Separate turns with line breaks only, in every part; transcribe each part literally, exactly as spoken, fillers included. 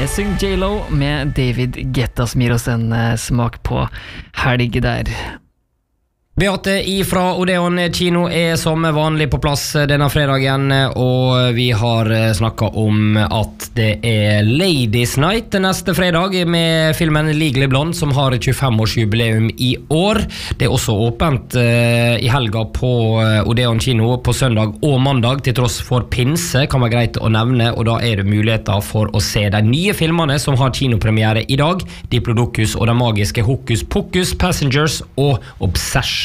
Syng J-Lo med David Guetta som gir oss en eh, smak på helg der.
Beate ifra Odeon kino er som vanlig på plass denne fredagen, og vi har snakket om at det er Ladies Night neste fredag med filmen Legally Blonde som har tjuefem års jubileum i år. Det er også åpent uh, i helga på Odeon kino på søndag og mandag til tross for pinse, kan være greit å nevne, og da er det muligheter for å se de nye filmene som har kinopremiere i dag, Diplodocus og den magiske Hokus Pokus, Passengers og Obsession.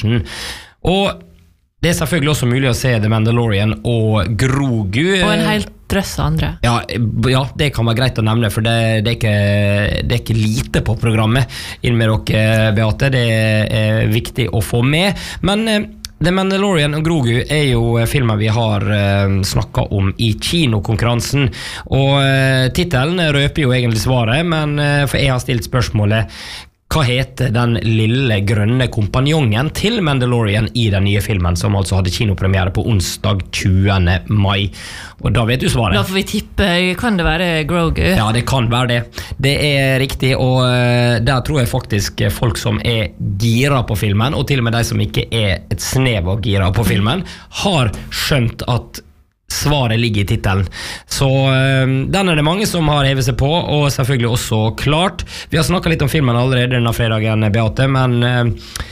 Og det er selvfølgelig også mulig å se The Mandalorian og Grogu.
Og en helt drøss andre.
Ja, ja, det kan være greit å nevne, for det, det, er, ikke, det er ikke lite på programmet inn med dere, Beate. Det er viktig å få med. Men The Mandalorian og Grogu er jo filmer vi har uh, snakket om i kinokonkurransen, og uh, titelen røper jo egentlig svaret, men uh, for jeg har stilt spørsmålet: hva heter den lille grønne kompanjongen til Mandalorian i den nye filmen, som altså hadde kinopremiere på onsdag tjuende mai? Og da vet du svaret.
Da får vi tippe, kan det være Grogu?
Ja, det kan være det. Det er riktig, og uh, der tror jeg faktisk folk som er gira på filmen, og til og med de som ikke er et snev av gira på filmen, har skjønt at svaret ligger i titelen. Så øh, den er det mange som har hevet seg på, og selvfølgelig også klart. Vi har snakket litt om filmen allerede denne fredagen, Beate, men øh,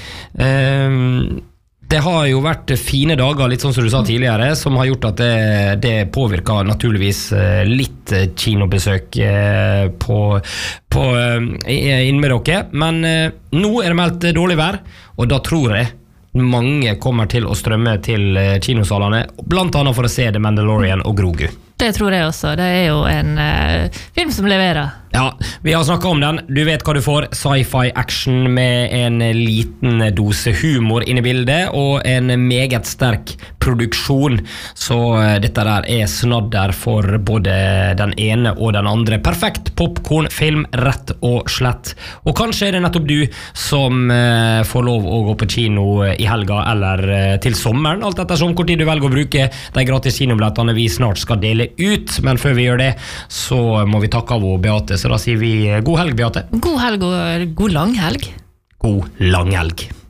øh, det har jo vært fine dager, litt sånn som du sa tidligere, som har gjort at det, det påvirker naturligvis litt kinobesøk på, på, inn med dere. Men øh, nå er det meldt dårlig vær, og da tror jeg mange kommer til å strømme til kinosalene, blant annet for å se The Mandalorian og Grogu.
Det tror jeg også. Det er jo en uh, film som leverer.
Ja, vi har snakket om den. Du vet hva du får. Sci-fi action med en liten dose humor inne i bildet, og en meget sterk produksjon. Så uh, dette der er snadder for både den ene og den andre. Perfekt popcornfilm, rett og slett. Og kanskje er det nettopp du som uh, får lov å gå på kino i helga, eller uh, til sommeren, alt ettersom hvor tid du velger å bruke de gratis kinobillettene vi snart skal dele ut. Men før vi gjør det, så må vi takke av Beate, så da sier vi god helg, Beate.
God helg og god lang helg.
God lang helg.